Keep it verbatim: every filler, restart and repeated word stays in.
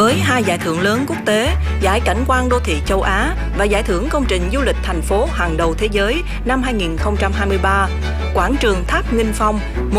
Với hai giải thưởng lớn quốc tế, Giải Cảnh quan đô thị châu Á và Giải thưởng công trình du lịch thành phố hàng đầu thế giới năm hai nghìn không trăm hai mươi ba, quảng trường Tháp Nghinh Phong